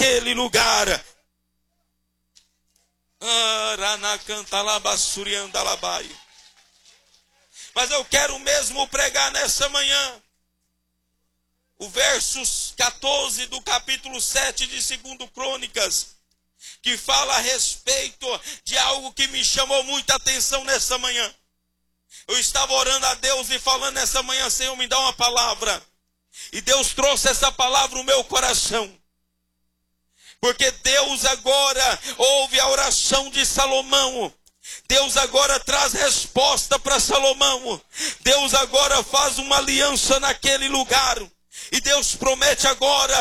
naquele lugar. Mas eu quero mesmo pregar nessa manhã o versos 14 do capítulo 7 de 2 Crônicas, que fala a respeito de algo que me chamou muita atenção nessa manhã. Eu estava orando a Deus e falando nessa manhã: Senhor, me dá uma palavra. E Deus trouxe essa palavra no meu coração. Porque Deus agora ouve a oração de Salomão. Deus agora traz resposta para Salomão. Deus agora faz uma aliança naquele lugar. E Deus promete agora